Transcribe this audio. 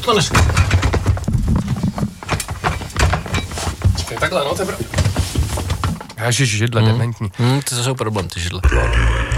to nešlo. Čekaj, takhle, no, to je Ježiš, židle, dementní. To jsou problém, ty židle.